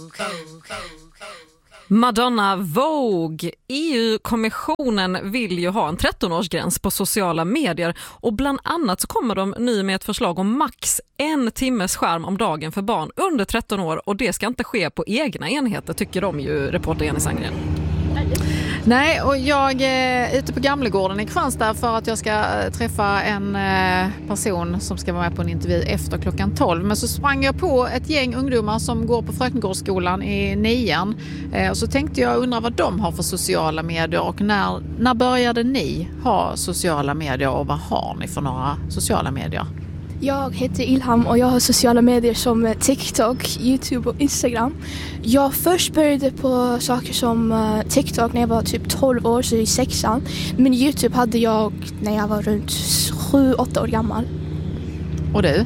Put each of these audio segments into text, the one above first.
Madonna Vogue. EU-kommissionen vill ju ha en 13-årsgräns på sociala medier och bland annat så kommer de nu med ett förslag om max 1 timmes skärm om dagen för barn under 13 år och det ska inte ske på egna enheter tycker de ju, reporter Jenny Sandgren. Nej, och jag är ute på Gamlegården i Kristianstad för att jag ska träffa en person som ska vara med på en intervju efter klockan 12. Men så sprang jag på ett gäng ungdomar som går på Frökengårdsskolan i 9:an. Och så tänkte jag undra vad de har för sociala medier och när började ni ha sociala medier och vad har ni för några sociala medier? Jag heter Ilham och jag har sociala medier som TikTok, YouTube och Instagram. Jag först började på saker som TikTok när jag var typ 12 år, så i 6:an. Men YouTube hade jag när jag var runt 7-8 år gammal. Och du?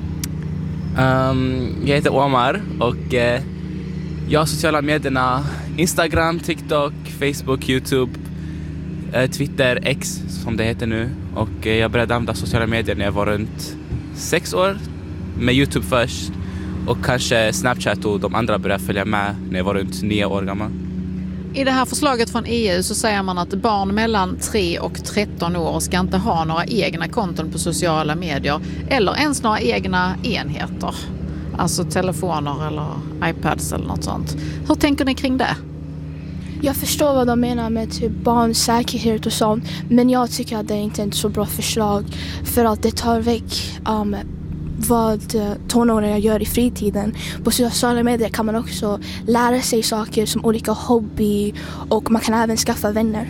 Jag heter Omar och jag har sociala medierna Instagram, TikTok, Facebook, YouTube, Twitter, X som det heter nu. Och jag började använda sociala medier när jag var runt 6 år, med YouTube först och kanske Snapchat och de andra började följa med när jag var runt 9 år gammal. I det här förslaget från EU så säger man att barn mellan 3 och 13 år ska inte ha några egna konton på sociala medier eller ens några egna enheter. Alltså telefoner eller iPads eller något sånt. Hur tänker ni kring det? Jag förstår vad de menar med typ barns säkerhet och sånt, men jag tycker att det inte är ett så bra förslag för att det tar väck vad tonåringar gör i fritiden. På sociala medier kan man också lära sig saker som olika hobby och man kan även skaffa vänner.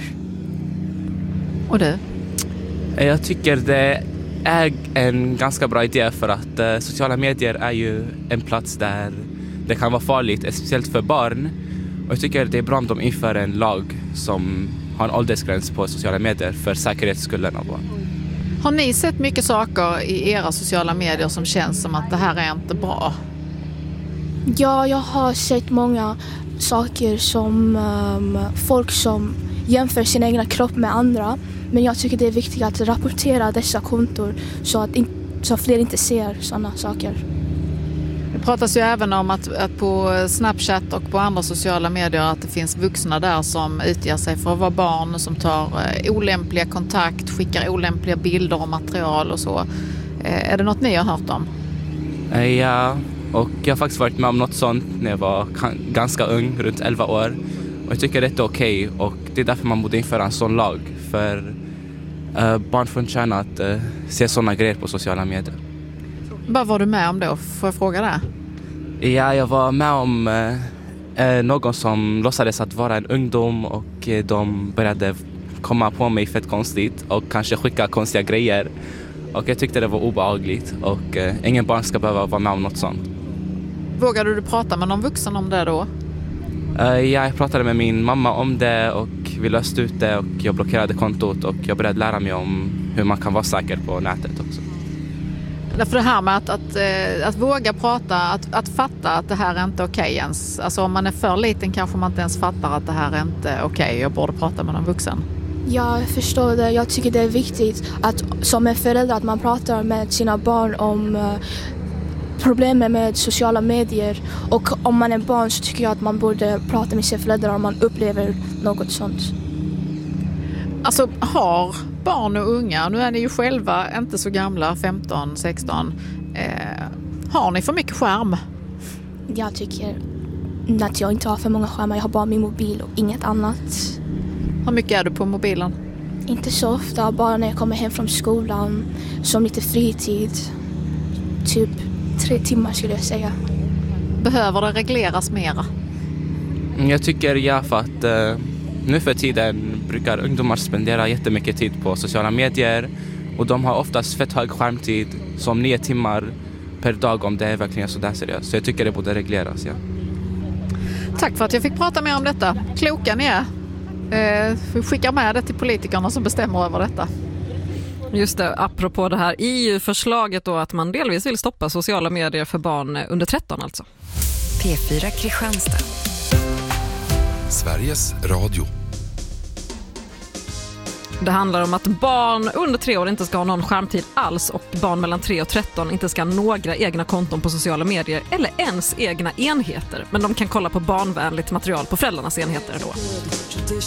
Och du? Jag tycker det är en ganska bra idé för att sociala medier är ju en plats där det kan vara farligt, speciellt för barn. Och jag tycker det är bra om de inför en lag som har en åldersgräns på sociala medier för säkerhetsskullen av barn. Har ni sett mycket saker i era sociala medier som känns som att det här är inte bra? Ja, jag har sett många saker som folk som jämför sin egna kropp med andra. Men jag tycker det är viktigt att rapportera dessa kontor så fler inte ser sådana saker. Det pratas ju även om att på Snapchat och på andra sociala medier att det finns vuxna där som utger sig för att vara barn, som tar olämpliga kontakt, skickar olämpliga bilder och material och så. Är det något ni har hört om? Ja, och jag har faktiskt varit med om något sånt när jag var ganska ung, runt 11 år. Och jag tycker det är okej och det är därför man borde införa en sån lag. För barn får inte känna att se såna grejer på sociala medier. Vad var du med om då? Får jag fråga det? Ja, jag var med om någon som låtsades att vara en ungdom och de började komma på mig fett konstigt och kanske skicka konstiga grejer. Och jag tyckte det var obehagligt och ingen barn ska behöva vara med om något sånt. Vågade du prata med någon vuxen om det då? Jag pratade med min mamma om det och vi löste ut det och jag blockerade kontot och jag började lära mig om hur man kan vara säker på nätet också. Därför det här med att våga prata, att fatta att det här är inte okej ens. Alltså om man är för liten kanske man inte ens fattar att det här är inte okej. Jag borde prata med någon vuxen. Jag förstår det. Jag tycker det är viktigt att som en förälder att man pratar med sina barn om problemen med sociala medier. Och om man är barn så tycker jag att man borde prata med sina föräldrar om man upplever något sånt. Alltså har barn och unga, nu är ni ju själva inte så gamla, 15, 16. Har ni för mycket skärm? Jag tycker att jag inte har för många skärmar. Jag har bara min mobil och inget annat. Hur mycket är du på mobilen? Inte så ofta, bara när jag kommer hem från skolan. Som lite fritid. Typ 3 timmar skulle jag säga. Behöver det regleras mera? Jag tycker för att nu för tiden brukar ungdomar spendera jättemycket tid på sociala medier och de har oftast fett hög skärmtid som 9 timmar per dag om det är verkligen så där seriöst. Så jag tycker det borde regleras, ja. Tack för att jag fick prata mer om detta. Kloka ni är. Vi skickar med det till politikerna som bestämmer över detta. Just det, apropå det här EU-förslaget då att man delvis vill stoppa sociala medier för barn under 13 alltså. P4 Kristianstad. Sveriges Radio. Det handlar om att barn under 3 år inte ska ha någon skärmtid alls och barn mellan 3 och 13 inte ska ha några egna konton på sociala medier eller ens egna enheter. Men de kan kolla på barnvänligt material på föräldrarnas enheter då.